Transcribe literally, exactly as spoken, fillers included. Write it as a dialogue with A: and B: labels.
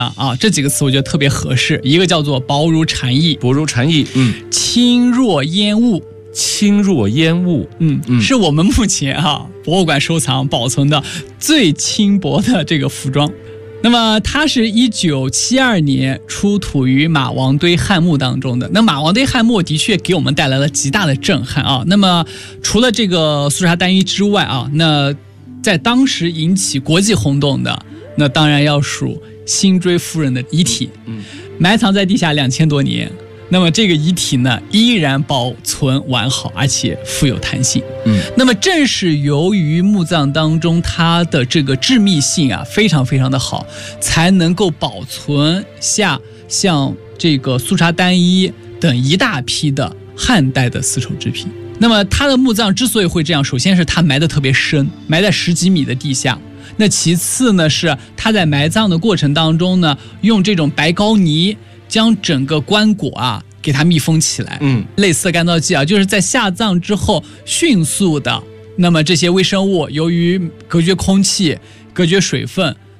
A: 啊啊，这几个词我觉得特别合适。一个叫做薄如蝉翼，
B: 薄如蝉翼，嗯，
A: 轻若烟雾，
B: 轻若烟雾，
A: 嗯嗯，是我们目前啊博物馆收藏保存的最轻薄的这个服装。那么它是一九七二年出土于马王堆汉墓当中的。那马王堆汉墓的确给我们带来了极大的震撼啊。那么除了这个苏莎单衣之外啊，那在当时引起国际轰动的，那当然要数辛追夫人的遗体，埋藏在地下两千多年。那么这个遗体呢，依然保存完好，而且富有弹性。嗯，那么正是由于墓葬当中它的这个致密性啊，非常非常的好，才能够保存下像这个苏莎单衣等一大批的汉代的丝绸制品。那么它的墓葬之所以会这样，首先是它埋得特别深，埋在十几米的地下。那其次呢，是它在埋葬的过程当中呢，用这种白膏泥将整个棺椁啊给它密封起来，嗯，类似干燥剂啊，就是在下葬之后迅速的，那么这些微生物由于隔绝空气、隔绝水分，